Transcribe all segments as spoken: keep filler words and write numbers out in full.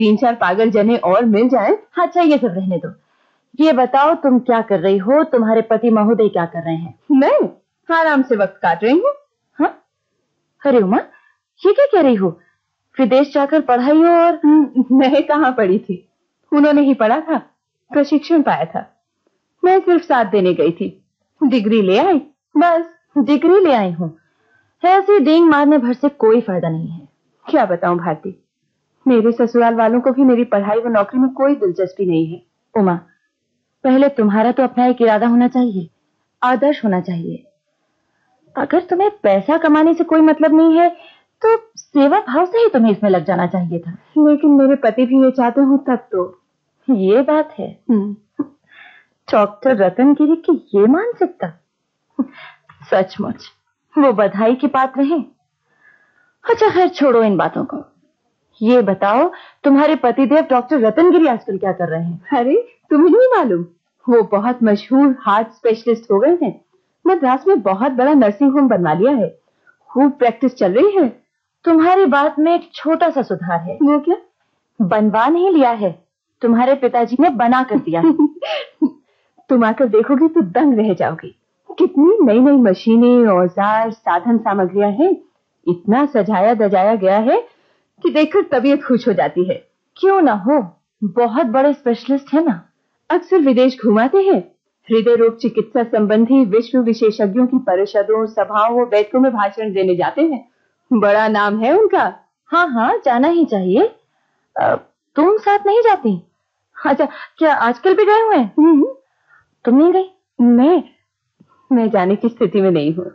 तीन चार पागल जने और मिल जाएं। अच्छा ये सब रहने दो, ये बताओ तुम क्या कर रही हो, तुम्हारे पति महोदय क्या कर रहे हैं? मैं आराम से वक्त काट रही हूँ। हाँ? अरे उमा, ये क्या कह रही हो? विदेश जाकर पढ़ाई और? मैं कहाँ पढ़ी थी, उन्होंने ही पढ़ा था, प्रशिक्षण पाया था। मैं सिर्फ साथ देने गई थी, डिग्री ले आई बस। डिग्री ले आई हूँ, ऐसे डींग मारने भर से कोई फायदा नहीं है। क्या बताऊं भारती, मेरे ससुराल वालों को भी मेरी पढ़ाई व नौकरी में कोई दिलचस्पी नहीं है। उमा, पहले तुम्हारा तो अपना एक इरादा होना चाहिए, आदर्श होना चाहिए। अगर तुम्हें पैसा कमाने से कोई मतलब नहीं है तो सेवा भाव से ही तुम्हें इसमें लग जाना चाहिए था। लेकिन मेरे पति भी ये चाहते हो तब तो। ये बात है। डॉक्टर रतनगिरी की ये मानसिकता, सचमुच वो बधाई की पात्र हैं। अच्छा खैर छोड़ो इन बातों को, ये बताओ तुम्हारे पतिदेव डॉक्टर रतनगिरी आजकल क्या कर रहे हैं? अरे तुम्हें नहीं मालूम, वो बहुत मशहूर हार्ट स्पेशलिस्ट हो गए हैं। मद्रास में बहुत बड़ा नर्सिंग होम बनवा लिया है, खूब प्रैक्टिस चल रही है। तुम्हारी बात में एक छोटा सा सुधार है। वो क्या? बनवा नहीं लिया है, तुम्हारे पिताजी ने बना कर दिया। तुम आकर देखोगी तो दंग रह जाओगी। कितनी नई नई मशीनें, औजार, साधन सामग्रियां हैं। इतना सजाया दजाया गया है कि देखकर तबीयत खुश हो जाती है। क्यों ना हो, बहुत बड़े स्पेशलिस्ट है ना। अक्सर विदेश घुमाते हैं, हृदय रोग चिकित्सा संबंधी विश्व विशेषज्ञों की परिषदों, सभाओं व बैठकों में भाषण देने जाते हैं। बड़ा नाम है उनका। हाँ हाँ, जाना ही चाहिए। आ, तुम साथ नहीं जाती? अच्छा, क्या आजकल भी गए हुए हैं? तुम नहीं गई? मैं मैं जाने की स्थिति में नहीं हूँ।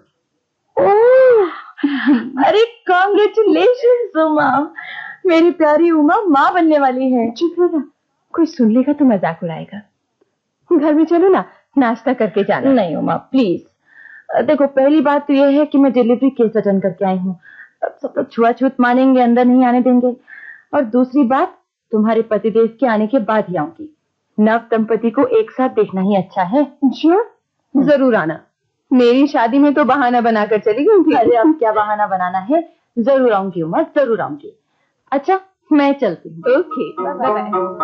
अरे कांग्रेचुलेशंस उमा, मेरी प्यारी उमा माँ बनने वाली है। चुप रहो, कोई सुन लेगा तो मजाक उड़ाएगा। घर में चलो ना, नाश्ता करके जाना। नहीं उमा प्लीज, देखो पहली बात तो यह है कि मैं डिलीवरी केस अटेंड करके आई हूँ, सब लोग छुआछूत मानेंगे, अंदर नहीं आने देंगे। और दूसरी बात, तुम्हारे पतिदेव के आने के बाद ही आऊंगी। नव दंपति को एक साथ देखना ही अच्छा है। जी जरूर आना। मेरी शादी में तो बहाना बनाकर चली गई थी। अरे अब क्या बहाना बनाना है, जरूर आऊंगी उमा, जरूर आऊंगी। अच्छा मैं चलती हूँ। Okay bye bye.